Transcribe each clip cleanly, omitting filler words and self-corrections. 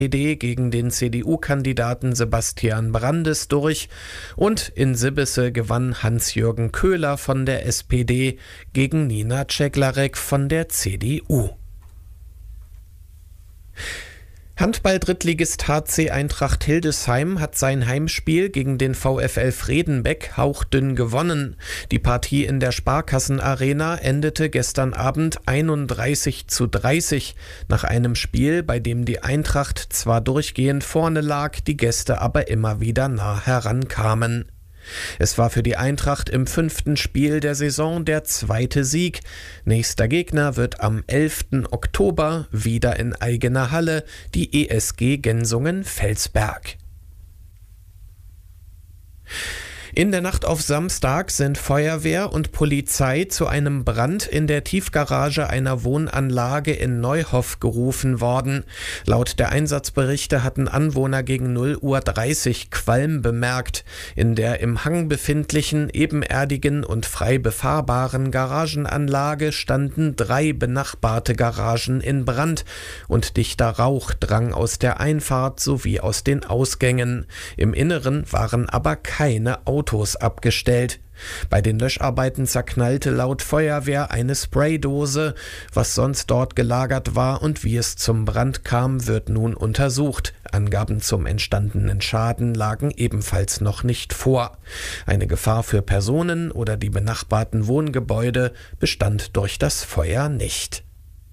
SPD gegen den CDU-Kandidaten Sebastian Brandes durch und in Sibbese gewann Hans-Jürgen Köhler von der SPD gegen Nina Ceglarek von der CDU. Handball-Drittligist HC Eintracht Hildesheim hat sein Heimspiel gegen den VfL Fredenbeck hauchdünn gewonnen. Die Partie in der Sparkassenarena endete gestern Abend 31:30 nach einem Spiel, bei dem die Eintracht zwar durchgehend vorne lag, die Gäste aber immer wieder nah herankamen. Es war für die Eintracht im 5. Spiel der Saison der 2. Sieg. Nächster Gegner wird am 11. Oktober wieder in eigener Halle die ESG Gensungen-Felsberg. In der Nacht auf Samstag sind Feuerwehr und Polizei zu einem Brand in der Tiefgarage einer Wohnanlage in Neuhoff gerufen worden. Laut der Einsatzberichte hatten Anwohner gegen 0:30 Uhr Qualm bemerkt. In der im Hang befindlichen, ebenerdigen und frei befahrbaren Garagenanlage standen 3 benachbarte Garagen in Brand und dichter Rauch drang aus der Einfahrt sowie aus den Ausgängen. Im Inneren waren aber keine Autos abgestellt. Bei den Löscharbeiten zerknallte laut Feuerwehr eine Spraydose. Was sonst dort gelagert war und wie es zum Brand kam, wird nun untersucht. Angaben zum entstandenen Schaden lagen ebenfalls noch nicht vor. Eine Gefahr für Personen oder die benachbarten Wohngebäude bestand durch das Feuer nicht.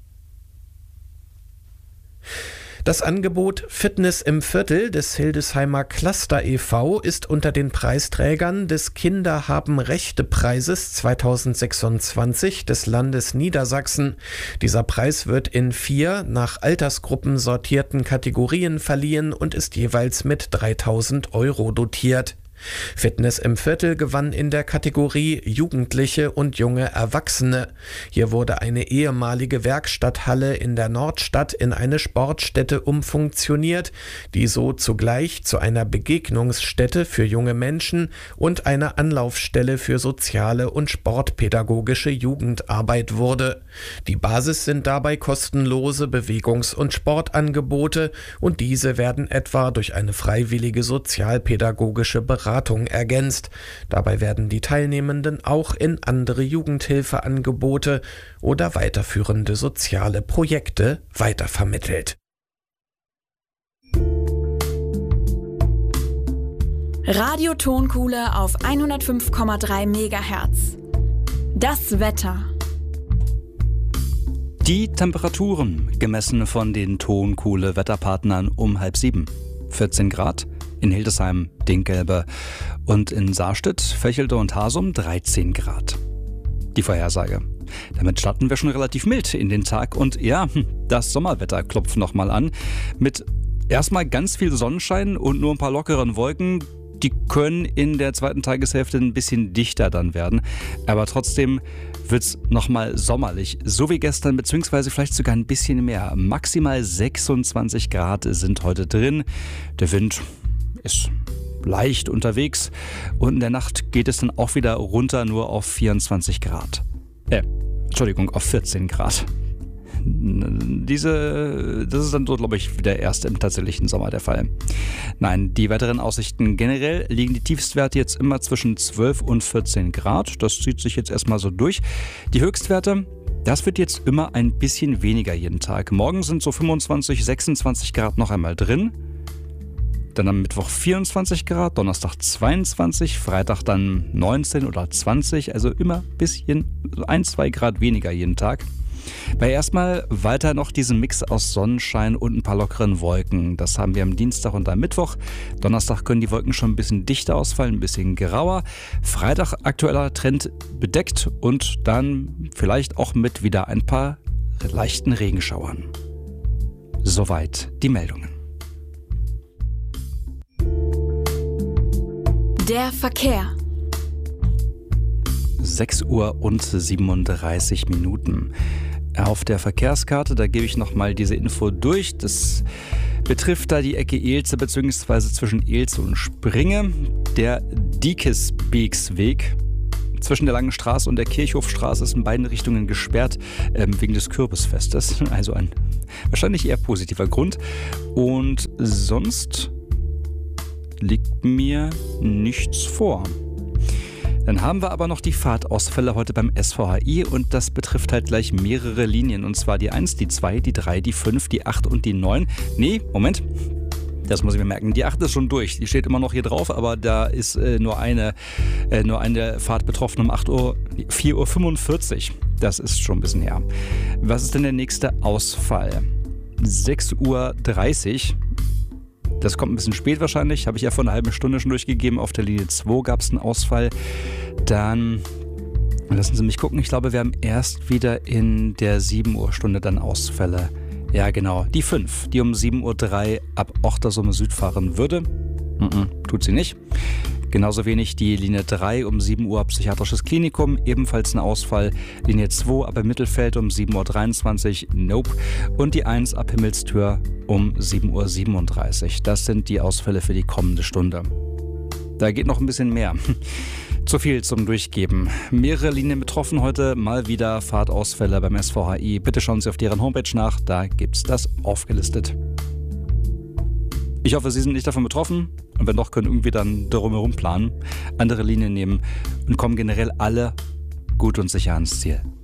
Das Angebot Fitness im Viertel des Hildesheimer Cluster e.V. ist unter den Preisträgern des Kinder-haben-Rechte-Preises 2026 des Landes Niedersachsen. Dieser Preis wird in 4 nach Altersgruppen sortierten Kategorien verliehen und ist jeweils mit 3.000 € dotiert. Fitness im Viertel gewann in der Kategorie Jugendliche und junge Erwachsene. Hier wurde eine ehemalige Werkstatthalle in der Nordstadt in eine Sportstätte umfunktioniert, die so zugleich zu einer Begegnungsstätte für junge Menschen und einer Anlaufstelle für soziale und sportpädagogische Jugendarbeit wurde. Die Basis sind dabei kostenlose Bewegungs- und Sportangebote und diese werden etwa durch eine freiwillige sozialpädagogische Beratung ergänzt. Dabei werden die Teilnehmenden auch in andere Jugendhilfeangebote oder weiterführende soziale Projekte weitervermittelt. Radio Tonkuhle auf 105,3 MHz. Das Wetter. Die Temperaturen gemessen von den Tonkuhle-Wetterpartnern um 6:30. 14 Grad. In Hildesheim, Dinkgelbe und in Saarstedt, Vöchelde und Hasum 13 Grad. Die Vorhersage. Damit starten wir schon relativ mild in den Tag und ja, das Sommerwetter klopft nochmal an. Mit erstmal ganz viel Sonnenschein und nur ein paar lockeren Wolken. Die können in der zweiten Tageshälfte ein bisschen dichter dann werden. Aber trotzdem wird es nochmal sommerlich. So wie gestern, beziehungsweise vielleicht sogar ein bisschen mehr. Maximal 26 Grad sind heute drin. Der Wind ist leicht unterwegs und in der Nacht geht es dann auch wieder runter nur auf 24 Grad. Auf 14 Grad. Das ist dann so, glaube ich, wieder erst im tatsächlichen Sommer der Fall. Nein, die weiteren Aussichten generell liegen die Tiefstwerte jetzt immer zwischen 12 und 14 Grad. Das zieht sich jetzt erstmal so durch. Die Höchstwerte, das wird jetzt immer ein bisschen weniger jeden Tag. Morgen sind so 25, 26 Grad noch einmal drin. Dann am Mittwoch 24 Grad, Donnerstag 22, Freitag dann 19 oder 20, also immer ein bisschen 1-2 Grad weniger jeden Tag. Bei erstmal weiter noch diesen Mix aus Sonnenschein und ein paar lockeren Wolken. Das haben wir am Dienstag und am Mittwoch. Donnerstag können die Wolken schon ein bisschen dichter ausfallen, ein bisschen grauer. Freitag aktueller Trend bedeckt und dann vielleicht auch mit wieder ein paar leichten Regenschauern. Soweit die Meldungen. Der Verkehr. 6:37 Uhr. Auf der Verkehrskarte, da gebe ich nochmal diese Info durch. Das betrifft da die Ecke Eelze bzw. zwischen Eelze und Springe. Der Diekesbeeksweg zwischen der Langen Straße und der Kirchhofstraße ist in beiden Richtungen gesperrt wegen des Kürbisfestes. Also ein Wahrscheinlich eher positiver Grund. Und sonst liegt mir nichts vor. Dann haben wir aber noch die Fahrtausfälle heute beim SVHI und das betrifft halt gleich mehrere Linien. Und zwar die 1, die 2, die 3, die 5, die 8 und die 9. Nee, Moment. Das muss ich mir merken. Die 8 ist schon durch. Die steht immer noch hier drauf, aber da ist nur eine Fahrt betroffen um 4:45 Uhr. Das ist schon ein bisschen her. Was ist denn der nächste Ausfall? 6:30 Uhr. Das kommt ein bisschen spät wahrscheinlich. Habe ich ja vor einer halben Stunde schon durchgegeben. Auf der Linie 2 gab es einen Ausfall. Dann lassen Sie mich gucken. Ich glaube, wir haben erst wieder in der 7 Uhr Stunde dann Ausfälle. Ja, genau. Die 5, die um 7:03 Uhr ab Ochtersumme Süd fahren würde. Tut sie nicht. Genauso wenig die Linie 3 um 7 Uhr ab Psychiatrisches Klinikum, ebenfalls ein Ausfall. Linie 2 ab Mittelfeld um 7:23 Uhr, nope. Und die 1 ab Himmelstür um 7:37 Uhr. Das sind die Ausfälle für die kommende Stunde. Da geht noch ein bisschen mehr. Zu viel zum Durchgeben. Mehrere Linien betroffen heute, mal wieder Fahrtausfälle beim SVHI. Bitte schauen Sie auf deren Homepage nach, da gibt's das aufgelistet. Ich hoffe, Sie sind nicht davon betroffen und wenn doch, können irgendwie dann darum herum planen, andere Linien nehmen und kommen generell alle gut und sicher ans Ziel.